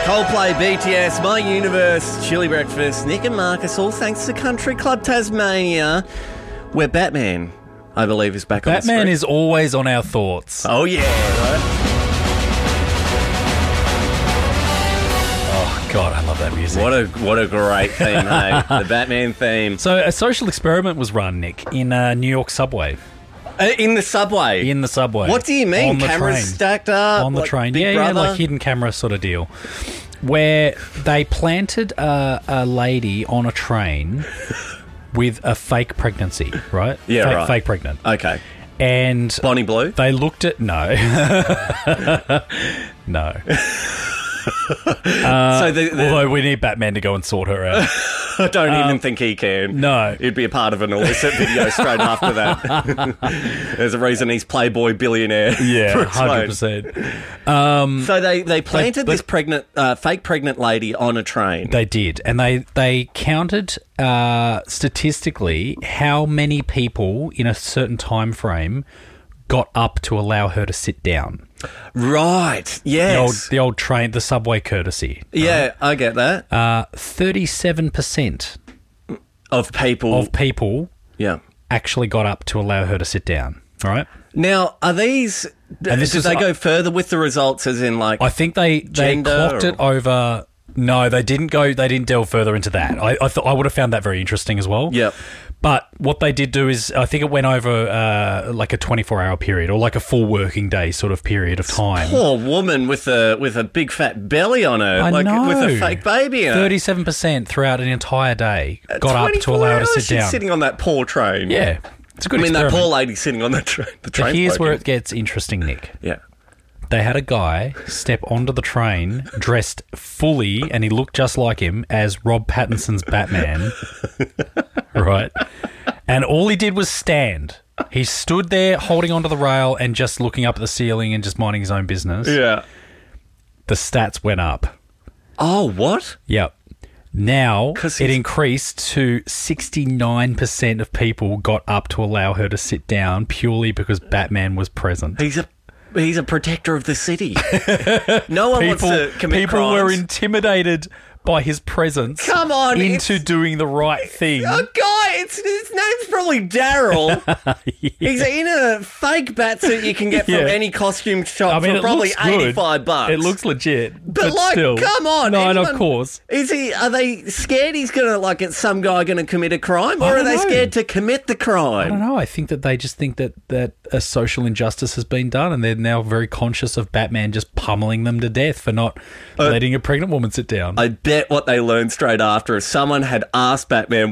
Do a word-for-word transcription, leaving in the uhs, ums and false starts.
Coldplay, B T S, My Universe, Chili Breakfast, Nick and Marcus, all thanks to Country Club Tasmania, where Batman, I believe, is back on the Batman street. is always on our thoughts. Oh, yeah, right? Oh, God, I love that music. What a what a great theme, hey? The Batman theme. So a social experiment was run, Nick, in a New York subway. Uh, in the subway? In the subway. What do you mean? On the Cameras train. stacked up? On the like train. Big Yeah, Brother? yeah, like hidden camera sort of deal. Where they planted a, a lady on a train with a fake pregnancy, right? Yeah, fake, right. Fake pregnant. Okay. And Bonnie Blue? they looked at... No. No. Uh, so the, the, although we need Batman to go and sort her out. I don't um, even think he can. No. He'd be a part of an illicit video straight after that. There's a reason he's Playboy billionaire. Yeah, for one his hundred phone. percent. Um, So they, they planted They- this pregnant, uh, fake pregnant lady on a train. They did, and they they counted uh, statistically how many people in a certain time frame got up to allow her to sit down. Right, The old, yes. the old train, the subway courtesy. Yeah, I get that. Uh, thirty-seven percent Of people. of people yeah. actually got up to allow her to sit down. All right. Now, are these... And this did is- they go further with the results as in, like... I think they they Gender clocked or- it over. No, they didn't go. They didn't delve further into that. I I, th- I would have found that very interesting as well. Yep. But what they did do is, I think it went over uh, like a twenty-four hour period or like a full working day sort of period of time. Poor woman with a with a big fat belly on her, I like know. with a fake baby in her. thirty-seven percent throughout an entire day got up to twenty-four allow her to hours sit she's down. sitting on that poor train. Yeah. It's a good I mean, that experiment. poor lady sitting on the, tra- the But train. here's where broken. it gets interesting, Nick. Yeah. They had a guy step onto the train dressed fully, and he looked just like him, as Rob Pattinson's Batman. Right? And all he did was stand. He stood there holding onto the rail and just looking up at the ceiling and just minding his own business. Yeah. The stats went up. Oh, what? Yep. Now 'Cause it he's- increased to sixty-nine percent of people got up to allow her to sit down purely because Batman was present. He's a he's a protector of the city. No one People, wants to commit people crimes. were intimidated by his presence. Come on, into it's- doing the right thing. A guy, it's, his name's probably Daryl. He's in a fake bat suit you can get from Yeah. any costume shop I mean, for it probably looks good. eighty-five bucks. It looks legit, but, But, like, still. come on! No, and of anyone- course. Is he? Are they scared he's gonna like? It's some guy gonna commit a crime, or I are don't they know. scared to commit the I crime? don't know. I think that they just think that, that a social injustice has been done, and they're now very conscious of Batman just pummeling them to death for not letting a pregnant woman sit down. I bet what they learned straight after is someone had asked Batman,